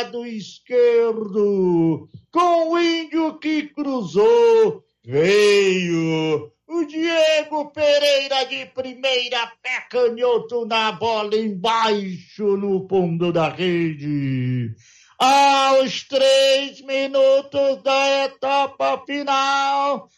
lado esquerdo, com o Índio que cruzou, veio o Diego Pereira de primeira, pé canhoto na bola embaixo no fundo da rede. Aos 3 minutos da etapa final,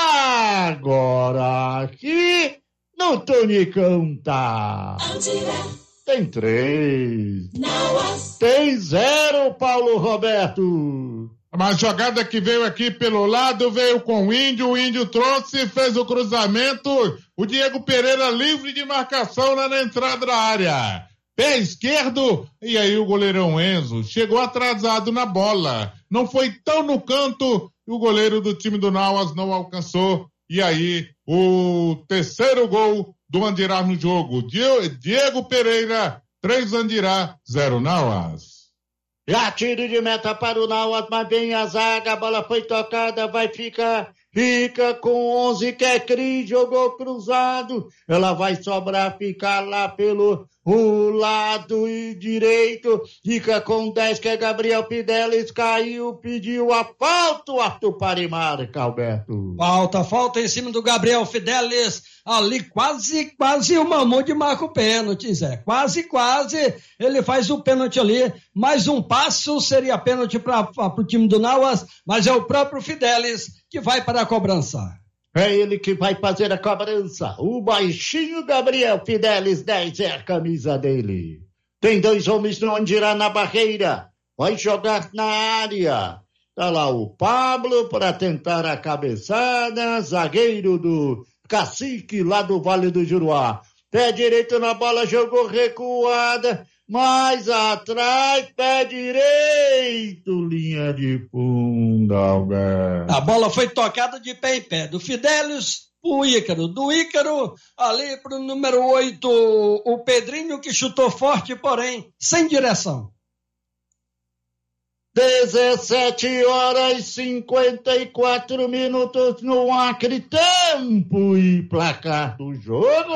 agora aqui no Tonicão tá. Tem 3. Tem 0, Paulo Roberto. Uma jogada que veio aqui pelo lado, veio com o Índio trouxe, fez o cruzamento, o Diego Pereira livre de marcação lá na entrada da área. Pé esquerdo, e aí o goleirão Enzo chegou atrasado na bola. Não foi tão no canto, e o goleiro do time do Nauas não alcançou. E aí, o terceiro gol do Andirá no jogo. Diego Pereira, 3 Andirá, 0 Nauas. Já tiro de meta para o Nauas, mas vem a zaga, a bola foi tocada, vai fica com 11, que é Cris, jogou cruzado, ela vai sobrar, ficar lá pelo lado direito, fica com 10, que é Gabriel Fidelis, caiu, pediu a falta, o Arthur Parimar, Alberto. Falta em cima do Gabriel Fidelis, ali quase o Mamute marca o pênalti, Zé, quase, ele faz o pênalti ali, mais um passo seria pênalti para o time do Nauas, mas é o próprio Fidelis que vai para a cobrança. É ele que vai fazer a cobrança. O baixinho Gabriel Fidelis, 10 é a camisa dele. Tem 2 homens no Andirá na barreira. Vai jogar na área. Tá lá o Pablo para tentar a cabeçada. Zagueiro do Cacique lá do Vale do Juruá. Pé direito na bola, jogou recuada. Mais atrás, pé direito, linha de fundo, Alberto. A bola foi tocada de pé em pé, do Fidelis pro Ícaro, do Ícaro ali pro número 8, o Pedrinho, que chutou forte, porém sem direção. 17h54 no Acre, tempo e placar do jogo.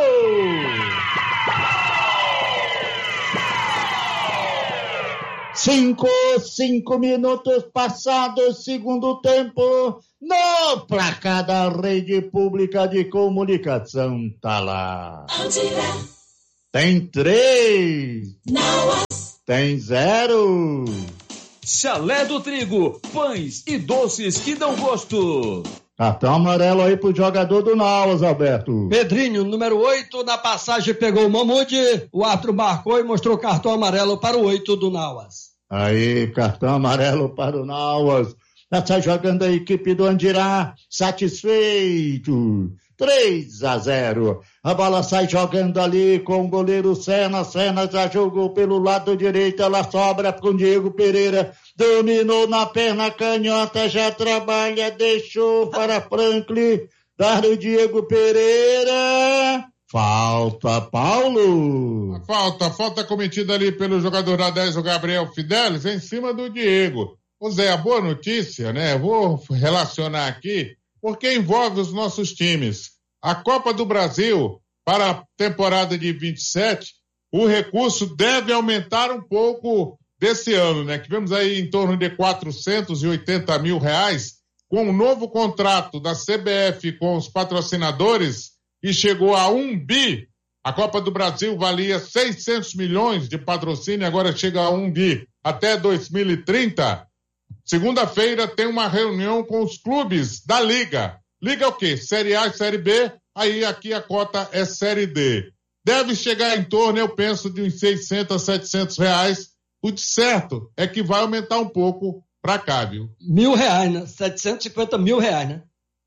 5 minutos passados, segundo tempo, no placar da Rede Pública de Comunicação, tá lá. Tem 3. Tem 0. Chalé do Trigo, pães e doces que dão gosto. Cartão amarelo aí pro jogador do Nauas, Alberto. Pedrinho, número 8, na passagem pegou o Mamute, o árbitro marcou e mostrou cartão amarelo para o 8 do Nauas. Aí, cartão amarelo para o Nauas. Está jogando a equipe do Andirá, satisfeito. 3-0. A bola sai jogando ali com o goleiro Senna. Senna já jogou pelo lado direito, ela sobra com o Diego Pereira. Dominou na perna canhota, já trabalha, deixou para Franklin. Dar o Diego Pereira. Falta, Paulo. Falta cometida ali pelo jogador da 10, o Gabriel Fidelis, em cima do Diego. Ô Zé, a boa notícia, né? Vou relacionar aqui, porque envolve os nossos times. A Copa do Brasil, para a temporada de 27, o recurso deve aumentar um pouco desse ano, né? Tivemos aí em torno de 480 mil reais, com um novo contrato da CBF com os patrocinadores, e chegou a 1 bi. A Copa do Brasil valia 600 milhões de patrocínio, agora chega a 1 bi até 2030. Segunda-feira tem uma reunião com os clubes da Liga. Liga o quê? Série A e Série B, aí aqui a cota é Série D. Deve chegar em torno, eu penso, de uns 600 a 700 reais. O de certo é que vai aumentar um pouco pra cá, viu? R$1.000, né? 750 mil reais, né?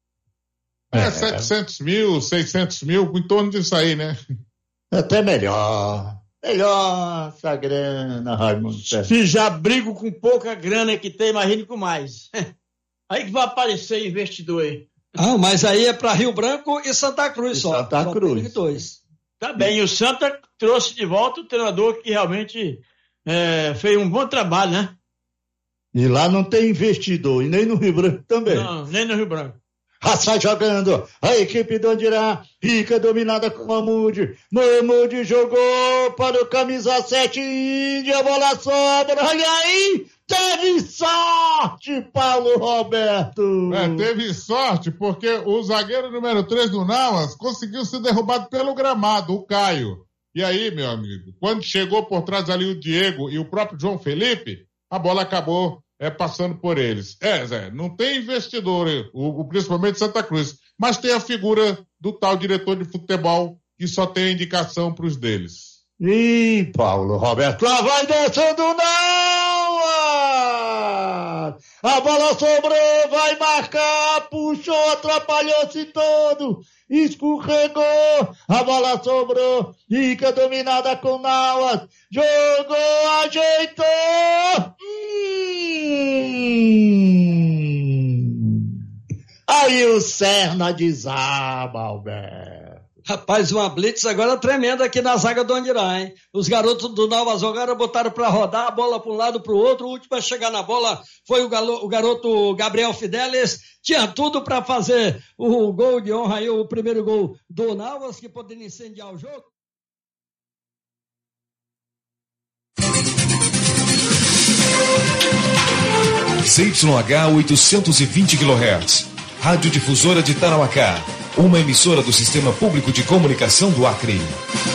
700 mil, 600 mil, em torno disso aí, né? Até melhor. Melhor essa grana, Raimundo. Se já brigo com pouca grana que tem, imagine com mais. Aí que vai aparecer investidor aí. Ah, mas aí é para Rio Branco e Santa Cruz só. Santa Cruz. Tá bem, e o Santa trouxe de volta o treinador que realmente fez um bom trabalho, né? E lá não tem investidor, e nem no Rio Branco também. Não, nem no Rio Branco. Sai jogando. A equipe do Andirá fica dominada com o Mahmoud. Mahmoud jogou para o camisa 7 Índia. A bola sobra. Olha aí. Teve sorte, Paulo Roberto. Teve sorte, porque o zagueiro número 3 do Nauas conseguiu ser derrubado pelo gramado, o Caio. E aí, meu amigo, quando chegou por trás ali o Diego e o próprio João Felipe, a bola acabou passando por eles. Zé, não tem investidor, principalmente Santa Cruz, mas tem a figura do tal diretor de futebol que só tem a indicação para os deles. Ih, Paulo Roberto, lá vai descendo não! A bola sobrou, vai marcar, puxou, atrapalhou-se todo, escorregou, a bola sobrou, fica dominada com Nauas, jogou, ajeitou, Aí o Serna desaba, Alberto. Rapaz, uma blitz agora tremenda aqui na zaga do Andirá, hein? Os garotos do Nova Jogaram botaram para rodar a bola para um lado para o outro. O último a chegar na bola foi o garoto Gabriel Fidelis. Tinha tudo para fazer o gol de honra aí, o primeiro gol do Navas, que poderia incendiar o jogo. CYH 820 kHz. Rádio Difusora de Tarauacá. Uma emissora do Sistema Público de Comunicação do Acre.